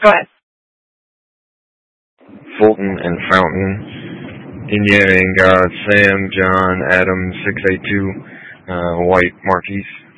Go ahead. Fulton and Fountain. Indiana and God, Sam, John, Adam, 682, White, Marquise.